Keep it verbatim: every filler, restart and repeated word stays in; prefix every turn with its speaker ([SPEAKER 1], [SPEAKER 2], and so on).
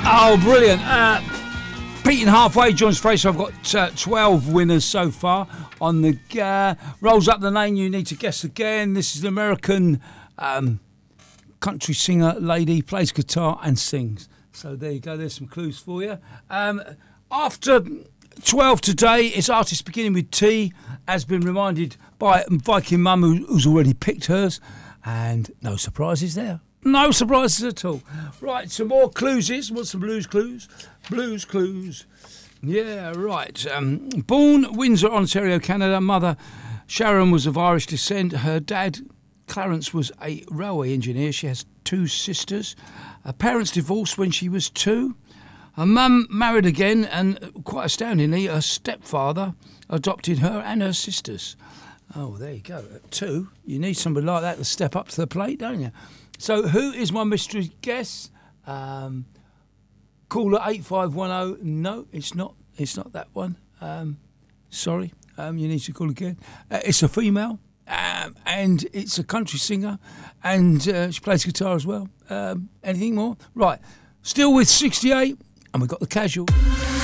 [SPEAKER 1] Oh, brilliant. Uh, beating halfway, John's Fraser. I've got uh, twelve winners so far on the... Uh, rolls up the name you need to guess again. This is an American um, country singer lady, plays guitar and sings. So there you go. There's some clues for you. Um, after twelve today, it's artists beginning with T, has been reminded by Viking Mum, who, who's already picked hers. And no surprises there. No surprises at all. Right, some more clues is. Want some blues clues? Blues clues. Yeah, right. Um, born Windsor, Ontario, Canada. Mother Sharon was of Irish descent. Her dad, Clarence, was a railway engineer. She has two sisters. Her parents divorced when she was two. Her mum married again, and quite astoundingly, her stepfather adopted her and her sisters. Oh, there you go. At two, you need somebody like that to step up to the plate, don't you? So who is my mystery guess? Um, caller eight five one zero. No, it's not. It's not that one. Um, sorry. Um, you need to call again. Uh, it's a female, um, and it's a country singer, and uh, she plays guitar as well. Um, anything more? Right. Still with sixty-eight, and we've got the casual.